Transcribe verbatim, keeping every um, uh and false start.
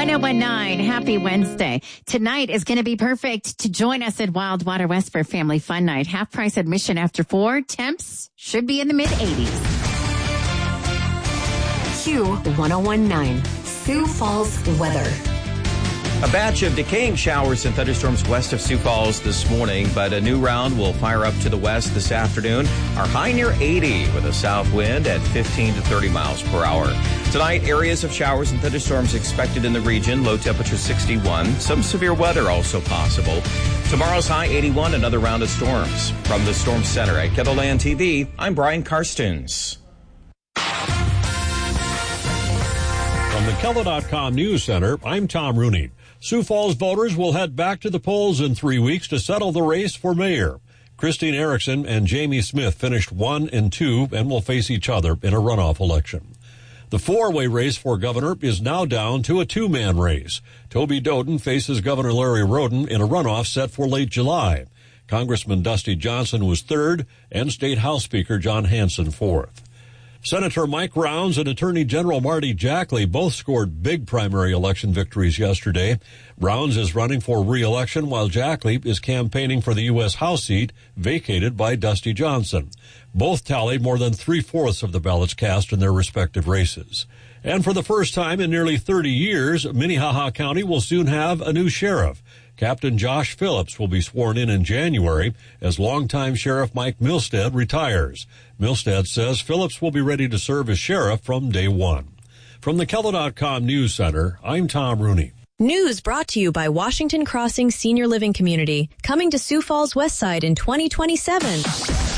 one oh one nine, happy Wednesday. Tonight is going to be perfect to join us at Wild Water West for Family Fun Night. Half price admission after four. Temps should be in the mid eighties. Q one oh one nine, Sioux Falls weather. A batch of decaying showers and thunderstorms west of Sioux Falls this morning, but a new round will fire up to the west this afternoon. Our high near eighty with a south wind at fifteen to thirty miles per hour. Tonight, areas of showers and thunderstorms expected in the region. Low temperature sixty-one. Some severe weather also possible. Tomorrow's high eighty-one, another round of storms. From the Storm Center at KENDLE T V, I'm Brian Karstens. From the KENDLE dot com News Center, I'm Tom Rooney. Sioux Falls voters will head back to the polls in three weeks to settle the race for mayor. Christine Erickson and Jamie Smith finished one and two and will face each other in a runoff election. The four-way race for governor is now down to a two-man race. Toby Doden faces Governor Larry Roden in a runoff set for late July. Congressman Dusty Johnson was third and State House Speaker John Hanson fourth. Senator Mike Rounds and Attorney General Marty Jackley both scored big primary election victories yesterday. Rounds is running for re-election while Jackley is campaigning for the U S House seat vacated by Dusty Johnson. Both tallied more than three-fourths of the ballots cast in their respective races. And for the first time in nearly thirty years, Minnehaha County will soon have a new sheriff. Captain Josh Phillips will be sworn in in January as longtime Sheriff Mike Milstead retires. Milstead says Phillips will be ready to serve as sheriff from day one. From the KENDLE dot com News Center, I'm Tom Rooney. News brought to you by Washington Crossing Senior Living Community, coming to Sioux Falls West Side in twenty twenty-seven.